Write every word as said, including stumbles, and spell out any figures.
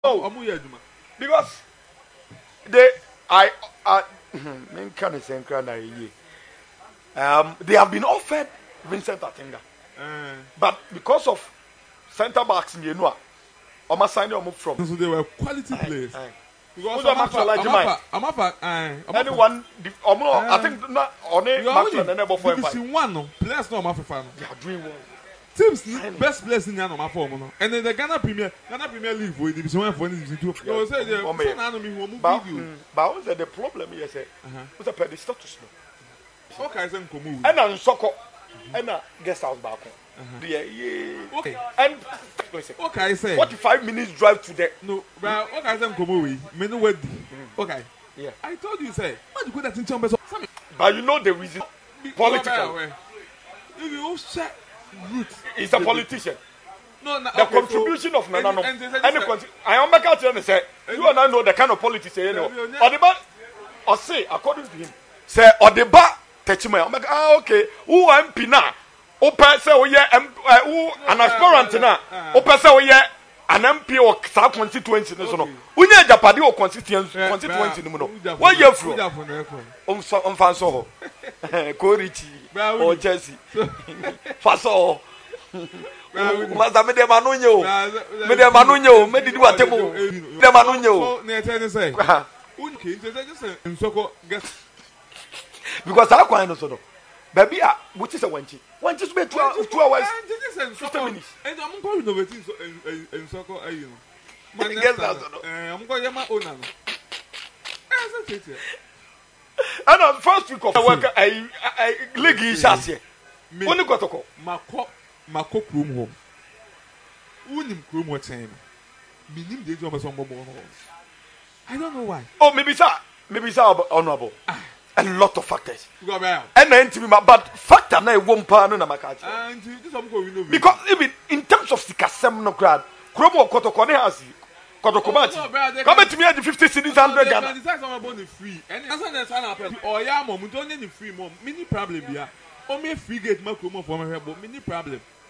Oh, because they, I, I, um, they have been offered Vincent Atinga, uh, but because of centre backs in Yenua, Oma signed them from. So they were quality players. Aye, aye. Because Amafa, Amafa, Amafa, anyone, I think not only Maxwell and Nebo for him. One no, players no Amafa fan. They are doing well. Teams best players in Ghana form, and then the Ghana Premier, Ghana Premier League for Division One for Division Two. So say the but but the problem is that what's a petty status now. Okay, I'm coming. And I'm soccer, and a guest house back home. Yeah, okay. And okay, I say forty-five minutes drive to the no. But okay, I'm coming. Me no word. Okay. Yeah. I told you say. What you go that in chambers? But you know the reason. Political. If you share. Root. He's a politician. No, no, the okay, contribution so, of Nana. And, and, and, and, and con- I am making out and say, you and I know the kind of politics you know. Odeba, or say, according to him, say, Odeba, Techima, I'm like, ah, okay, who am Pina, Opa, say, oh, yeah, who an aspirant now, Opa, say, oh, yeah, an M P or South constituency, no, no, we need a party or constituency, constituency, no, what you from? On Fanso, Korichi, or Jesse, Faso. Master me de manunyo. Me de manunyo. Me di duwa temo. De manunyo. Ne tell say. Unki just nsoko get. Because I quite no so no. Baby ah, what is a wanchi? Wanchi to be two hours. fifty minutes. And I'm going to innovate in nsoko ayi no. Man get that no. Eh, I'm going yama owner no. Eh, that's it. And on first week of work I I league is here. Only got to call. Mako Mako Krum home. Unim Krum what time? Minim de job some bobo. I don't know why. Oh, maybe sir, maybe sir honorable. Ah. A lot of factors. Go back. And then to me, but factor na won pa no na makachi. And this some go we know. Because even in terms of sikasem no crowd, Krum wo kotoko ne has kotoko match. Come to me at the fifty cities hundred Ghana. Decide some about the free. And answer the sign up. Oh yeah, mom, we don't need the free mom. Mini problem here. O me free gate ma Krum for me but mini problem.